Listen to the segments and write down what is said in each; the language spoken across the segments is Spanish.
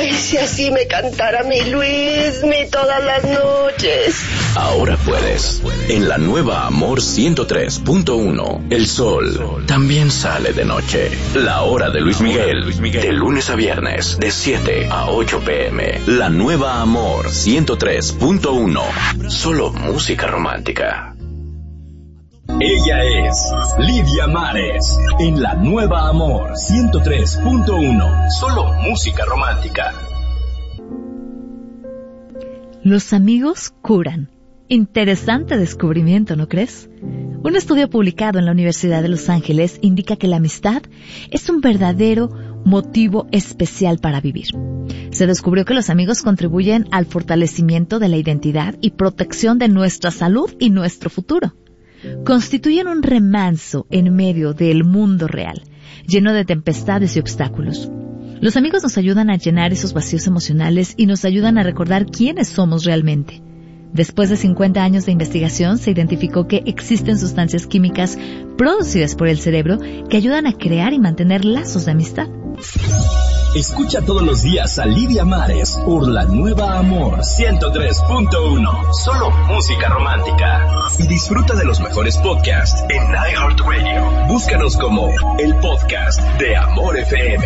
Ay, si así me cantara mi Luismi todas las noches. Ahora puedes. En la nueva Amor 103.1, el sol también sale de noche. La hora de Luis Miguel, de lunes a viernes, de 7 a 8 p.m. La nueva Amor 103.1, solo música romántica. Ella es Lidia Mares, en la nueva Amor 103.1, solo música romántica. Los amigos curan. Interesante descubrimiento, ¿no crees? Un estudio publicado en la Universidad de Los Ángeles indica que la amistad es un verdadero motivo especial para vivir. Se descubrió que los amigos contribuyen al fortalecimiento de la identidad y protección de nuestra salud y nuestro futuro. Constituyen un remanso en medio del mundo real, lleno de tempestades y obstáculos. Los amigos nos ayudan a llenar esos vacíos emocionales y nos ayudan a recordar quiénes somos realmente. Después de 50 años de investigación, se identificó que existen sustancias químicas producidas por el cerebro que ayudan a crear y mantener lazos de amistad. Escucha todos los días a Lidia Mares por la nueva Amor 103.1, solo música romántica. Y disfruta de los mejores podcasts en iHeartRadio. Búscanos como el podcast de Amor FM.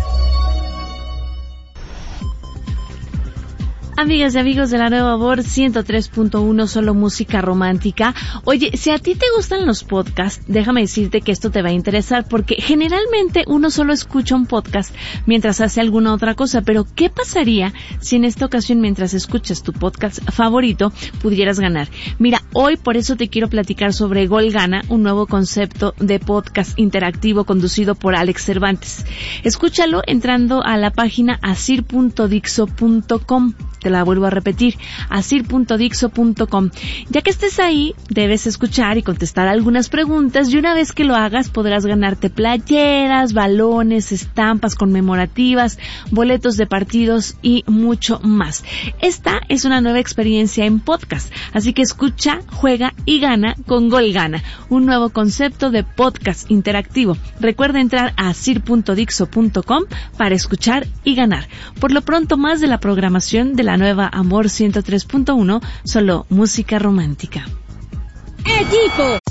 Amigas y amigos de la nueva Amor 103.1, solo música romántica. Oye, si a ti te gustan los podcasts, déjame decirte que esto te va a interesar porque generalmente uno solo escucha un podcast mientras hace alguna otra cosa, pero ¿qué pasaría si en esta ocasión mientras escuchas tu podcast favorito pudieras ganar? Mira, hoy por eso te quiero platicar sobre Gol Gana, un nuevo concepto de podcast interactivo conducido por Alex Cervantes. Escúchalo entrando a la página asir.dixo.com. Te la vuelvo a repetir, asir.dixo.com. Ya que estés ahí, debes escuchar y contestar algunas preguntas y una vez que lo hagas podrás ganarte playeras, balones, estampas conmemorativas, boletos de partidos y mucho más. Esta es una nueva experiencia en podcast, así que escucha, juega y gana con Gol Gana, un nuevo concepto de podcast interactivo. Recuerda entrar a asir.dixo.com para escuchar y ganar. Por lo pronto, más de la programación de la nueva Amor 103.1, solo música romántica. Equipo,